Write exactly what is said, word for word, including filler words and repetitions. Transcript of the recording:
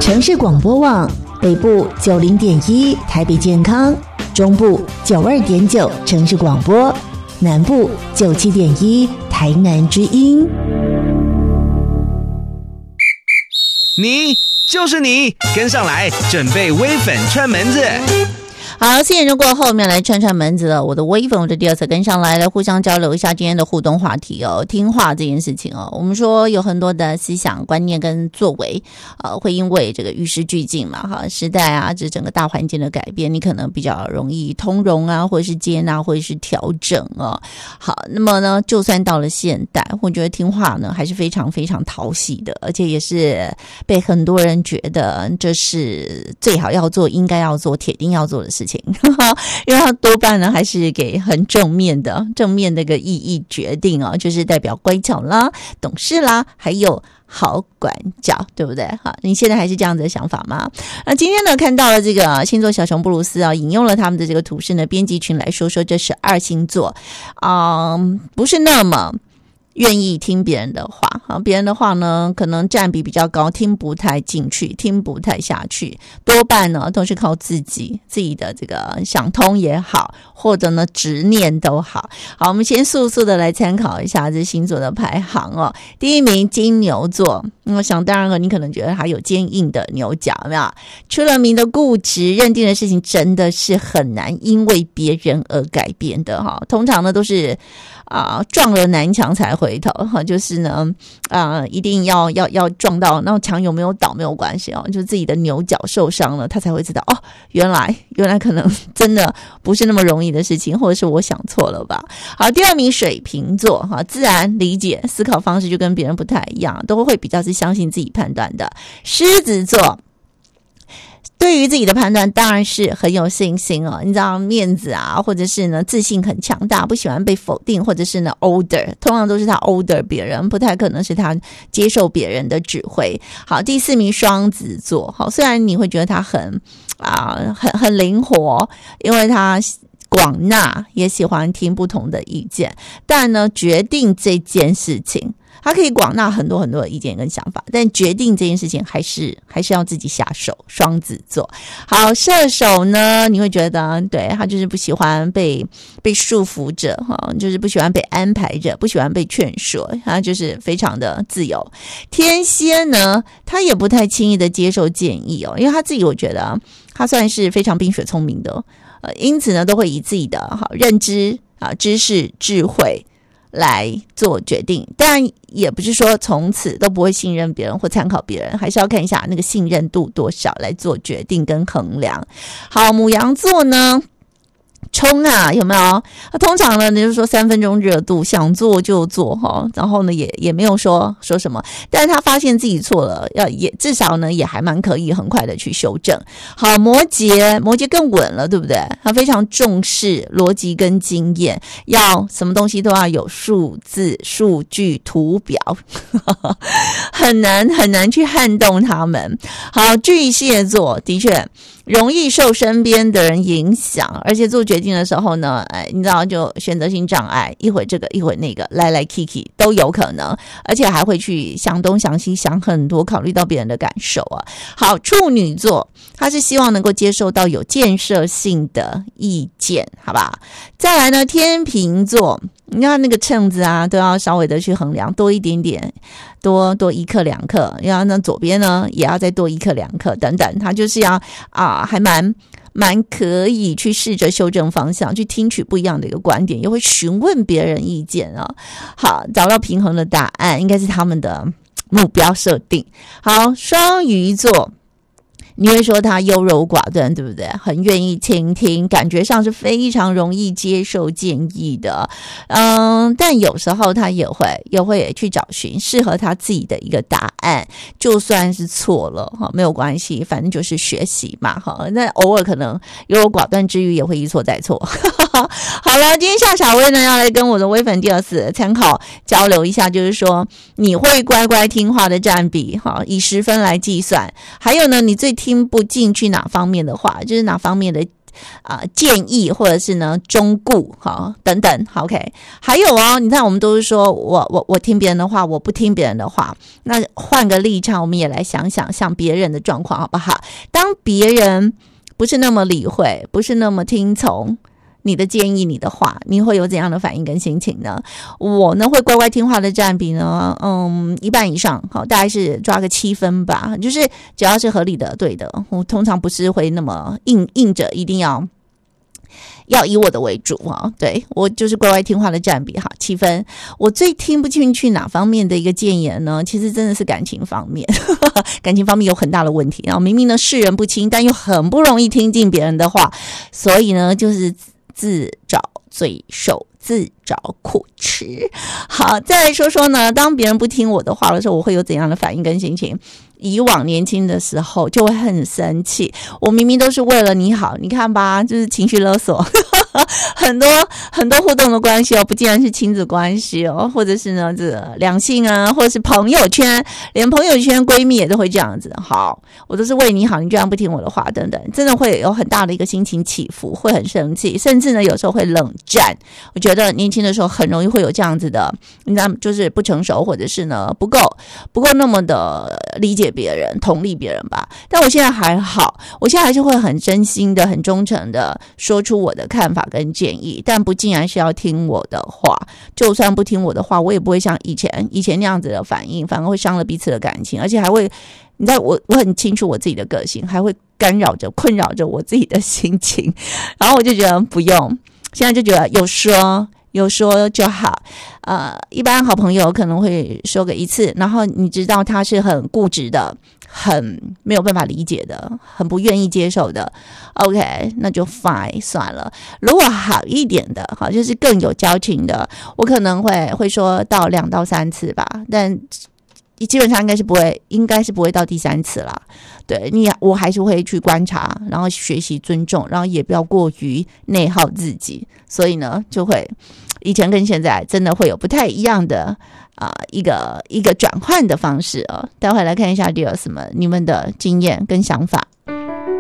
城市广播网北部九零点一台北健康，中部九二点九城市广播，南部九七点一台南之音。 你就是你，跟上来，准备微粉串门子。 好，四点钟过后，我们来串串门子了。我的微粉，我的第二次跟上来，来互相交流一下今天的互动话题哦。听话这件事情哦，我们说有很多的思想观念跟作为，呃，会因为这个与时俱进嘛，哈，时代啊，这整个大环境的改变，你可能比较容易通融啊，或者是接纳，或者是调整哦。好，那么呢，就算到了现代，我觉得听话呢还是非常非常讨喜的，而且也是被很多人觉得这是最好要做、应该要做、铁定要做的事情。因为它多半呢还是给很正面的正面的一个意义决定哦，就是代表乖巧啦、懂事啦，还有好管教，对不对？好，你现在还是这样子的想法吗？那今天呢，看到了这个星座小熊布鲁斯啊，引用了他们的这个图示呢，编辑群来说说这十二星座，嗯，不是那么愿意听别人的话，好，别人的话呢可能占比比较高，听不太进去，听不太下去，多半呢都是靠自己自己的这个想通也好，或者呢执念都好。好，我们先速速的来参考一下这星座的排行哦。第一名金牛座，我想当然了，你可能觉得他有坚硬的牛角，有没有？出了名的固执，认定的事情真的是很难因为别人而改变的哈。通常呢都是啊、呃、撞了南墙才回头哈，就是呢啊、呃、一定要要要撞到那墙有没有倒没有关系哦，就是自己的牛角受伤了，他才会知道哦，原来原来可能真的不是那么容易的事情，或者是我想错了吧。好，第二名水瓶座哈，自然理解思考方式就跟别人不太一样，都会比较是相信自己判断的。狮子座对于自己的判断当然是很有信心哦，你知道面子啊，或者是呢自信很强大，不喜欢被否定，或者是呢 order， 通常都是他 order 别人，不太可能是他接受别人的指挥。好，第四名双子座，好，虽然你会觉得他很啊、呃、很很灵活，因为他广纳，也喜欢听不同的意见，但呢决定这件事情他可以广纳很多很多的意见跟想法，但决定这件事情还是还是要自己下手。双子座，好，射手呢，你会觉得对他就是不喜欢被被束缚着哈，就是不喜欢被安排着，不喜欢被劝说，他就是非常的自由。天蝎呢，他也不太轻易的接受建议哦，因为他自己我觉得他算是非常冰雪聪明的，呃，因此呢，都会以自己的好认知啊、知识、智慧来做决定，但也不是说从此都不会信任别人或参考别人，还是要看一下那个信任度多少来做决定跟衡量。好，牡羊座呢，冲啊，有没有？那通常呢，你就说三分钟热度，想做就做哈，然后呢，也也没有说说什么，但是他发现自己错了，要也至少呢，也还蛮可以很快的去修正。好，摩羯，摩羯更稳了，对不对？他非常重视逻辑跟经验，要什么东西都要有数字、数据、图表，很难很难去撼动他们。好，巨蟹座的确容易受身边的人影响，而且做决定的时候呢，哎，你知道就选择性障碍，一会这个一会那个，来来 Kiki 都有可能，而且还会去想东想西，想很多，考虑到别人的感受啊。好，处女座，他是希望能够接受到有建设性的意见，好吧？再来呢，天秤座，你看那个秤子啊，都要稍微的去衡量，多一点点，多多一克两克，然后呢左边呢也要再多一克两克等等，他就是要啊，还蛮蛮可以去试着修正方向，去听取不一样的一个观点，也会询问别人意见啊。好，找到平衡的答案，应该是他们的目标设定。好，双鱼座。你会说他优柔寡断，对不对？很愿意倾听，感觉上是非常容易接受建议的。嗯，但有时候他也会也会去找寻适合他自己的一个答案，就算是错了哈，没有关系，反正就是学习嘛哈。那偶尔可能优柔寡断之余也会一错再错。好了，今天夏小薇呢要来跟我的微粉第二次参考交流一下，就是说你会乖乖听话的占比哈，以十分来计算。还有呢，你最听不进去哪方面的话，就是哪方面的啊、呃、建议，或者是呢忠告哈等等 ，OK。还有哦，你看我们都是说我我我听别人的话，我不听别人的话。那换个立场，我们也来想想像别人的状况好不好？当别人不是那么理会，不是那么听从你的建议，你的话，你会有怎样的反应跟心情呢？我呢会乖乖听话的占比呢，嗯，一半以上，好，大概是抓个七分吧。就是只要是合理的、对的，我通常不是会那么硬硬着一定要要以我的为主啊。对，我就是乖乖听话的占比哈，七分。我最听不进去哪方面的一个谏言呢？其实真的是感情方面，感情方面有很大的问题。然后明明呢世人不清，但又很不容易听进别人的话，所以呢就是自找罪受，自找苦吃。好，再来说说呢，当别人不听我的话的时候，我会有怎样的反应跟心情？以往年轻的时候就会很生气，我明明都是为了你好，你看吧，就是情绪勒索。很多很多互动的关系哦，不竟然是亲子关系哦，或者是呢这个两性啊，或者是朋友圈，连朋友圈闺蜜也都会这样子。好，我都是为你好，你居然不听我的话，等等，真的会有很大的一个心情起伏，会很生气，甚至呢有时候会冷战。我觉得年轻的时候很容易会有这样子的，你知道，就是不成熟，或者是呢不够不够那么的理解别人、同理别人吧。但我现在还好，我现在还是会很真心的、很忠诚的说出我的看法跟建议，但不竟然是要听我的话。就算不听我的话，我也不会像以前以前那样子的反应，反而会伤了彼此的感情，而且还会，你知道我我很清楚我自己的个性，还会干扰着困扰着我自己的心情。然后我就觉得不用，现在就觉得有说有说就好。呃，一般好朋友可能会说个一次，然后你知道他是很固执的，很没有办法理解的，很不愿意接受的 OK， 那就 fine 算了。如果好一点的，好，就是更有交情的，我可能会会说到两到三次吧，但基本上应该是不会应该是不会到第三次啦。对，你我还是会去观察，然后学习尊重，然后也不要过于内耗自己。所以呢就会以前跟现在真的会有不太一样的啊、呃、一个一个转换的方式哦。待会来看一下第二什么你们的经验跟想法。